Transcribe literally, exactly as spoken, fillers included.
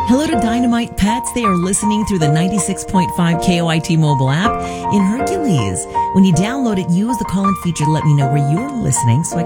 Hello to Dynamite Pets. They are listening through the ninety-six point five K O I T mobile app in Hercules. When you download it, use the call-in feature to let me know where you're listening so I can